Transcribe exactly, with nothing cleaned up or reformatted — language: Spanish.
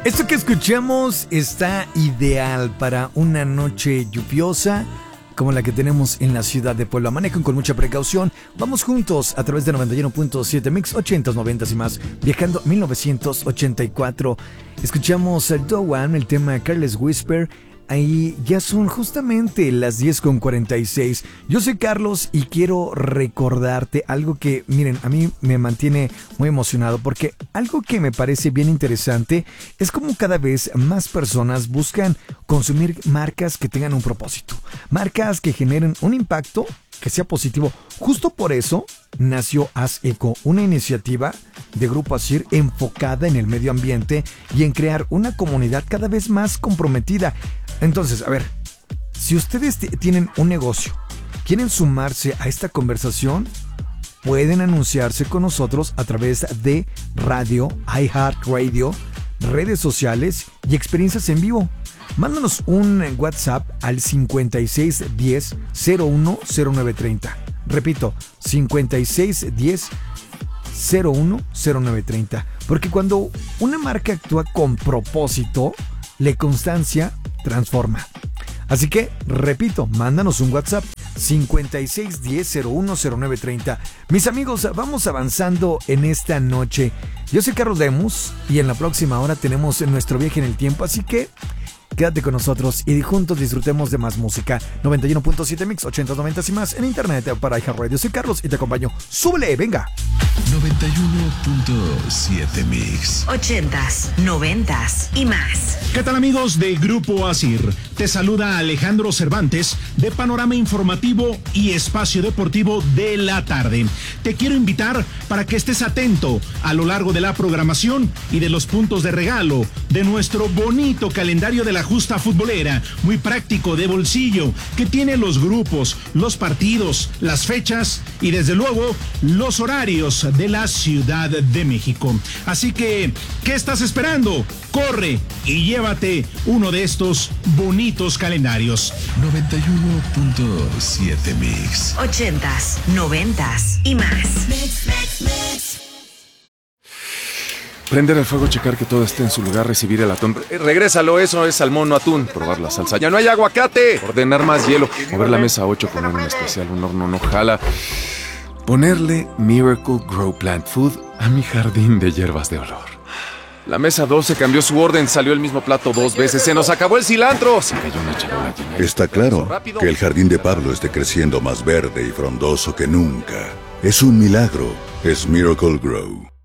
Esto que escuchamos está ideal para una noche lluviosa como la que tenemos en la ciudad de Puebla. Manejen con mucha precaución. Vamos juntos a través de noventa y uno punto siete Mix, ochentas, noventas y más. Viajando a mil novecientos ochenta y cuatro. Escuchamos a Doan, el tema Careless Whisper. Ahí ya son justamente las diez con cuarenta y seis. Yo soy Carlos y quiero recordarte algo que, miren, a mí me mantiene muy emocionado, porque algo que me parece bien interesante es como cada vez más personas buscan consumir marcas que tengan un propósito, marcas que generen un impacto que sea positivo. Justo por eso nació Haz Eco, una iniciativa de Grupo Asir enfocada en el medio ambiente y en crear una comunidad cada vez más comprometida. Entonces, a ver, si ustedes t- tienen un negocio, quieren sumarse a esta conversación, pueden anunciarse con nosotros a través de radio, iHeartRadio, redes sociales y experiencias en vivo. Mándanos un WhatsApp al cincuenta y seis diez, cero uno cero nueve treinta. Repito, cincuenta y seis diez, cero uno cero nueve treinta. Porque cuando una marca actúa con propósito, la constancia transforma. Así que, repito, mándanos un WhatsApp cincuenta y seis diez, cero uno cero nueve treinta. Mis amigos, vamos avanzando en esta noche. Yo soy Carlos Lemus y en la próxima hora tenemos nuestro viaje en el tiempo, así que quédate con nosotros y juntos disfrutemos de más música. noventa y uno punto siete Mix, ochenta, noventa y más en internet para iHeartRadio. Soy Carlos y te acompaño. ¡Súbele, venga! noventa y uno punto siete Mix. Ochentas, noventas y más. ¿Qué tal, amigos de Grupo Asir? Te saluda Alejandro Cervantes de Panorama Informativo y Espacio Deportivo de la Tarde. Te quiero invitar para que estés atento a lo largo de la programación y de los puntos de regalo de nuestro bonito calendario de la justa futbolera, muy práctico, de bolsillo, que tiene los grupos, los partidos, las fechas y desde luego los horarios de la Ciudad de México. Así que, ¿qué estás esperando? Corre y llévate uno de estos bonitos calendarios. noventa y uno punto siete Mix. Ochentas, noventas y más. Mix, mix, mix. Prender el fuego, checar que todo esté en su lugar, recibir el atún. Eh, regrésalo, eso es salmón, no atún. Probar la salsa. ¡Ya no hay aguacate! Ordenar más hielo. Mover la mesa ocho, poner un especial, un horno no jala. Ponerle Miracle Grow Plant Food a mi jardín de hierbas de olor. La mesa doce cambió su orden, salió el mismo plato dos veces. ¡Se nos acabó el cilantro! Se cayó una charola llena. Está claro que el jardín de Pablo esté creciendo más verde y frondoso que nunca. Es un milagro. Es Miracle Grow.